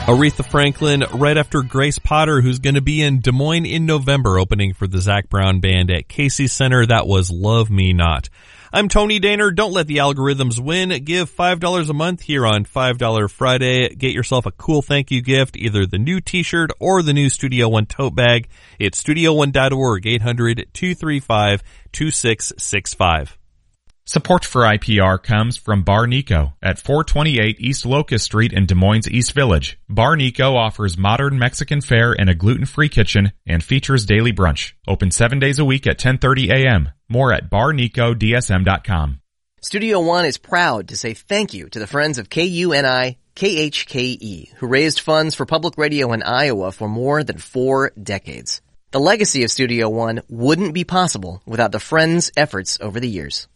Aretha Franklin right after Grace Potter, who's going to be in Des Moines in November, opening for the Zac Brown Band at Casey Center. That was Love Me Not. I'm Tony Daner. Don't let the algorithms win. Give $5 a month here on $5 Friday. Get yourself a cool thank you gift, either the new t-shirt or the new Studio One tote bag. It's studio1.org, 800-235-2665. Support for IPR comes from Bar Nico at 428 East Locust Street in Des Moines East Village. Bar Nico offers modern Mexican fare and a gluten-free kitchen and features daily brunch. Open 7 days a week at 10:30 a.m. More at barnicodsm.com. Studio One is proud to say thank you to the friends of KUNI KHKE, who raised funds for public radio in Iowa for more than 4 decades. The legacy of Studio One wouldn't be possible without the friends' efforts over the years.